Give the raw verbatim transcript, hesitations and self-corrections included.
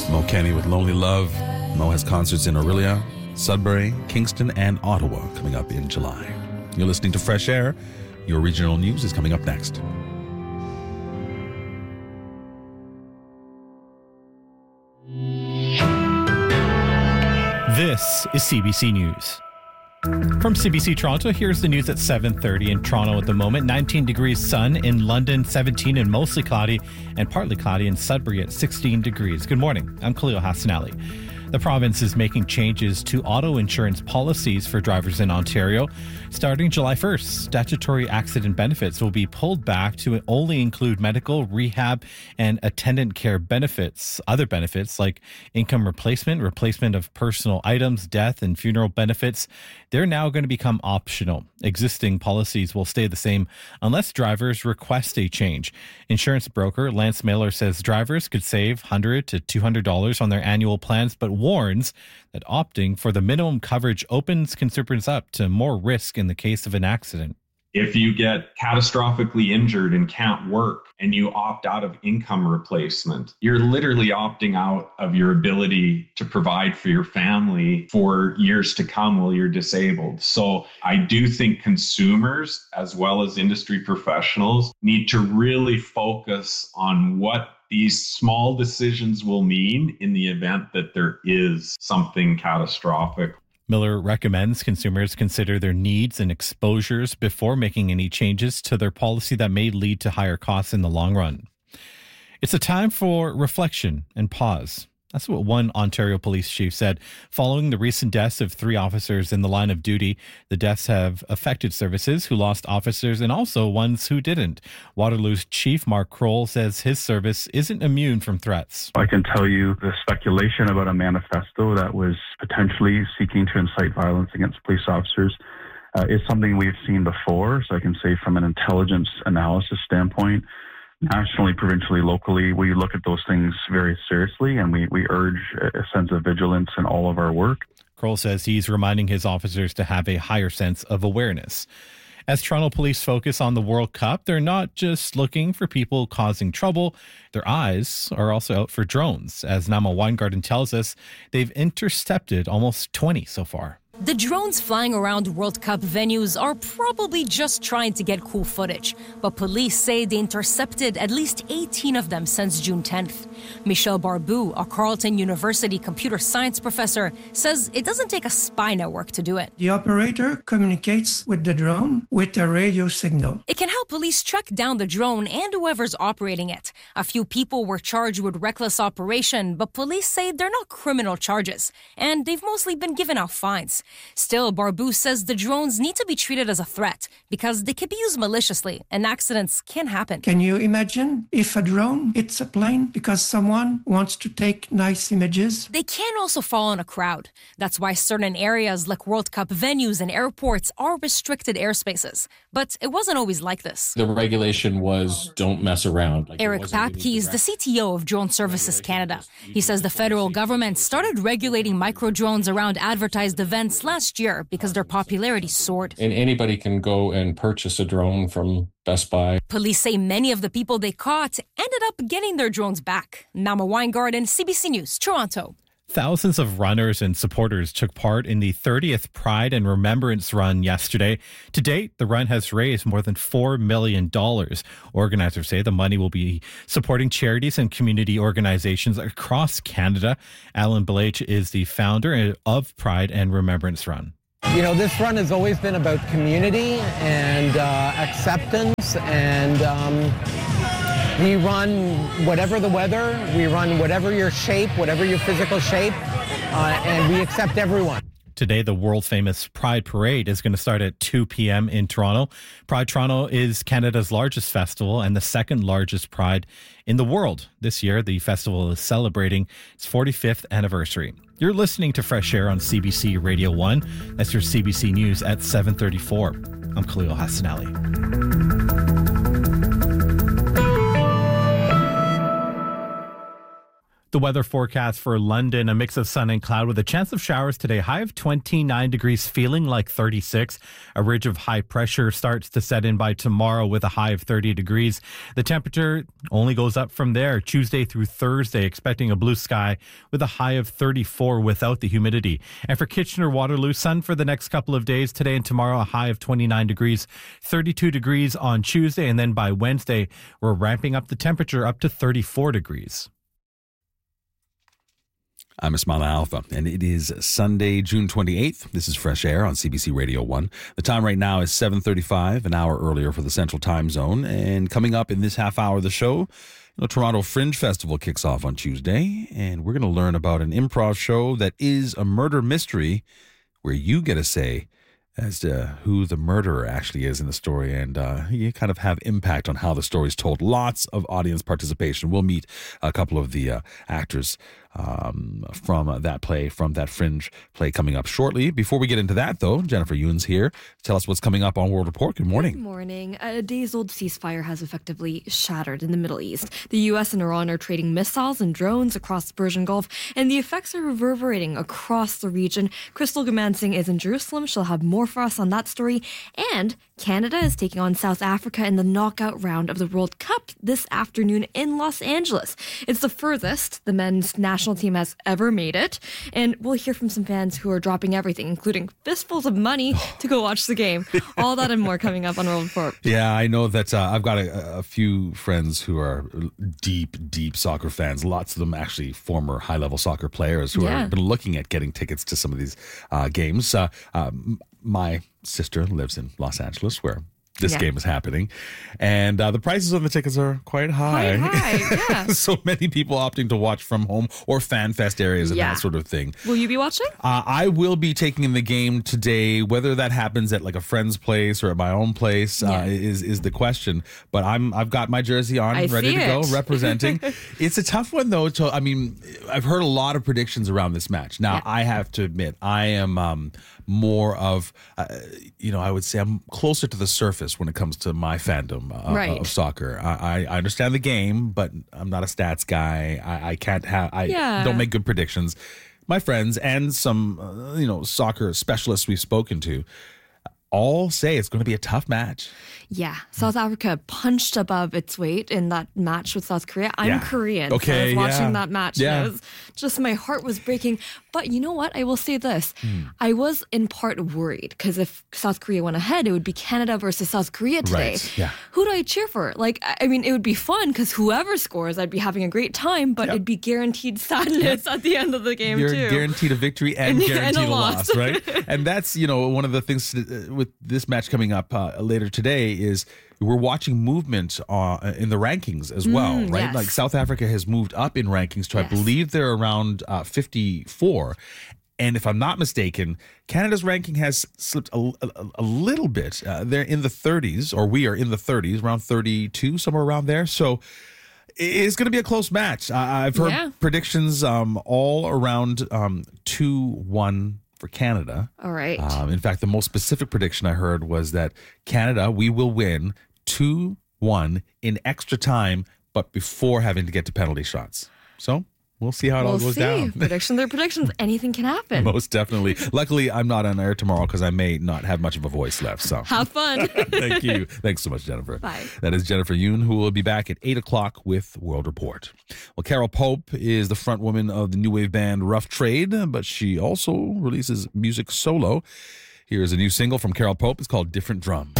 Mo Kenny with Lonely Love. Mo has concerts in Orillia, Sudbury, Kingston, and Ottawa coming up in July. You're listening to Fresh Air. Your regional news is coming up next. This is C B C News. From C B C Toronto, here's the news at seven thirty in Toronto at the moment. nineteen degrees sun in London, seventeen and mostly cloudy, and partly cloudy in Sudbury at sixteen degrees. Good morning. I'm Khalil Hassanali. The province is making changes to auto insurance policies for drivers in Ontario. Starting July first, statutory accident benefits will be pulled back to only include medical, rehab, and attendant care benefits. Other benefits like income replacement, replacement of personal items, death, and funeral benefits, they're now going to become optional. Existing policies will stay the same unless drivers request a change. Insurance broker Lance Miller says drivers could save one hundred to two hundred dollars on their annual plans, but warns that opting for the minimum coverage opens consumers up to more risk in the case of an accident. If you get catastrophically injured and can't work and you opt out of income replacement, you're literally opting out of your ability to provide for your family for years to come while you're disabled. So I do think consumers, as well as industry professionals, need to really focus on what these small decisions will mean in the event that there is something catastrophic. Miller recommends consumers consider their needs and exposures before making any changes to their policy that may lead to higher costs in the long run. It's a time for reflection and pause. That's what one Ontario police chief said. Following the recent deaths of three officers in the line of duty, the deaths have affected services who lost officers and also ones who didn't. Waterloo's chief, Mark Kroll, says his service isn't immune from threats. I can tell you the speculation about a manifesto that was potentially seeking to incite violence against police officers uh, is something we've seen before. So I can say from an intelligence analysis standpoint, nationally, provincially, locally, we look at those things very seriously, and we, we urge a sense of vigilance in all of our work. Kroll says he's reminding his officers to have a higher sense of awareness. As Toronto police focus on the World Cup, they're not just looking for people causing trouble. Their eyes are also out for drones. As Nama Weingarten tells us, they've intercepted almost twenty so far. The drones flying around World Cup venues are probably just trying to get cool footage, but police say they intercepted at least eighteen of them since June tenth. Michel Barbu, a Carleton University computer science professor, says it doesn't take a spy network to do it. The operator communicates with the drone with a radio signal. It can help police track down the drone and whoever's operating it. A few people were charged with reckless operation, but police say they're not criminal charges, and they've mostly been given out fines. Still, Barbu says the drones need to be treated as a threat because they can be used maliciously and accidents can happen. Can you imagine if a drone hits a plane because someone wants to take nice images? They can also fall in a crowd. That's why certain areas like World Cup venues and airports are restricted airspaces. But it wasn't always like this. The regulation was don't mess around. Like Eric Papke is the C T O of Drone Services Canada. He says the federal government started regulating micro drones around advertised events last year because their popularity soared. And anybody can go and purchase a drone from Best Buy. Police say many of the people they caught ended up getting their drones back. Nama Weingarten, C B C News, Toronto. Thousands of runners and supporters took part in the thirtieth Pride and Remembrance Run yesterday. To date, the run has raised more than four million dollars. Organizers say the money will be supporting charities and community organizations across Canada. Alan Blake is the founder of Pride and Remembrance Run. You know, this run has always been about community and uh, acceptance, and um, we run whatever the weather, we run whatever your shape, whatever your physical shape, uh, and we accept everyone. Today, the world-famous Pride Parade is going to start at two p.m. in Toronto. Pride Toronto is Canada's largest festival and the second largest Pride in the world. This year, the festival is celebrating its forty-fifth anniversary. You're listening to Fresh Air on C B C Radio one. That's your C B C News at seven thirty-four. I'm Khalil Hassanali. The weather forecast for London, a mix of sun and cloud with a chance of showers today. High of twenty-nine degrees, feeling like thirty-six. A ridge of high pressure starts to set in by tomorrow with a high of thirty degrees. The temperature only goes up from there Tuesday through Thursday, expecting a blue sky with a high of thirty-four without the humidity. And for Kitchener-Waterloo, sun for the next couple of days. Today and tomorrow, a high of twenty-nine degrees, thirty-two degrees on Tuesday. And then by Wednesday, we're ramping up the temperature up to thirty-four degrees. I'm Ismail Alpha, and it is Sunday, June twenty-eighth. This is Fresh Air on C B C Radio one. The time right now is seven thirty-five, an hour earlier for the Central Time Zone. And coming up in this half hour of the show, the Toronto Fringe Festival kicks off on Tuesday, and we're going to learn about an improv show that is a murder mystery where you get a say as to who the murderer actually is in the story, and uh, you kind of have impact on how the story is told. Lots of audience participation. We'll meet a couple of the uh, actors um, from uh, that play, from that Fringe play coming up shortly. Before we get into that, though, Jennifer Yoon's here. Tell us what's coming up on World Report. Good morning. Good morning. A days-old ceasefire has effectively shattered in the Middle East. The U S and Iran are trading missiles and drones across the Persian Gulf, and the effects are reverberating across the region. Crystal Gamansing is in Jerusalem. She'll have more for us on that story. And Canada is taking on South Africa in the knockout round of the World Cup this afternoon in Los Angeles. It's the furthest the men's national team has ever made it. And we'll hear from some fans who are dropping everything, including fistfuls of money, to go watch the game. All that and more coming up on World Report. Yeah, I know that uh, I've got a, a few friends who are deep, deep soccer fans. Lots of them actually former high-level soccer players who Yeah. have been looking at getting tickets to some of these uh, games. Uh, um, my sister lives in Los Angeles, where this Yeah. game is happening, and uh, the prices on the tickets are quite high. Quite high, yeah. So many people opting to watch from home or fan fest areas and Yeah. that sort of thing. Will you be watching? Uh, I will be taking in the game today. Whether that happens at like a friend's place or at my own place Yeah. uh, is is the question. But I'm I've got my jersey on, I ready see to go, it. representing. It's a tough one though. To, I mean, I've heard a lot of predictions around this match. Now Yeah. I have to admit, I am um, more of uh, you know I would say I'm closer to the surface when it comes to my fandom uh, Right. of soccer. I, I understand the game, but I'm not a stats guy. I, I can't have. I Yeah. don't make good predictions. My friends and some, uh, you know, soccer specialists we've spoken to all say it's going to be a tough match. Yeah, South Africa punched above its weight in that match with South Korea. I'm Yeah. Korean, Okay, so I was watching yeah. that match. Yeah. And it was just my heart was breaking. But you know what? I will say this. Hmm. I was in part worried because if South Korea went ahead, it would be Canada versus South Korea today. Right, yeah. Who do I cheer for? Like, I I mean, it would be fun because whoever scores, I'd be having a great time, but Yep. it'd be guaranteed sadness at the end of the game, You're too. guaranteed a victory and, And- and guaranteed a a loss, loss. right? And that's, you know, one of the things uh, with this match coming up uh, later today is we're watching movement uh, in the rankings as well, Mm, right? yes. Like South Africa has moved up in rankings to, I Yes. believe they're around uh, fifty-four. And if I'm not mistaken, Canada's ranking has slipped a, a, a little bit. Uh, they're in the thirties, or we are in the thirties, around thirty-two, somewhere around there. So it's going to be a close match. I I've heard Yeah. predictions um, all around um, two one for Canada. All right. Um, in fact, the most specific prediction I heard was that Canada, we will win two one in extra time, but before having to get to penalty shots. So we'll see how it all we'll goes see. down. Predictions, they're predictions. Anything can happen. Most definitely. Luckily, I'm not on air tomorrow because I may not have much of a voice left. So Have fun. thank you. Thanks so much, Jennifer. Bye. That is Jennifer Yoon, who will be back at eight o'clock with World Report. Well, Carol Pope is the front woman of the new wave band Rough Trade, but she also releases music solo. Here's a new single from Carol Pope. It's called Different Drum.